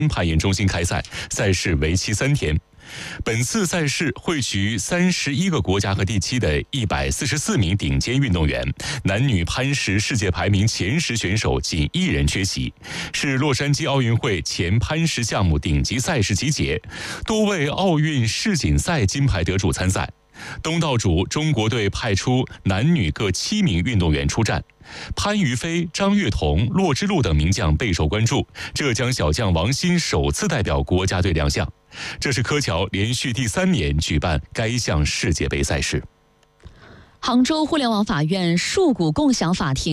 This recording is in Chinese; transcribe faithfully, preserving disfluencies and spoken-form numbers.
攀岩中心开赛，赛事为期三天。本次赛事汇聚三十一个国家和地区的一百四十四名顶尖运动员，男女攀石世界排名前十选手仅一人缺席，是洛杉矶奥运会前攀石项目顶级赛事集结，多位奥运世锦赛金牌得主参赛。东道主中国队派出男女各七名运动员出战，潘于飞、张悦彤、骆之路等名将备受关注。浙江小将王鑫首次代表国家队亮相，这是柯桥连续第三年举办该项世界杯赛事。 杭州互联网法院树谷共享法庭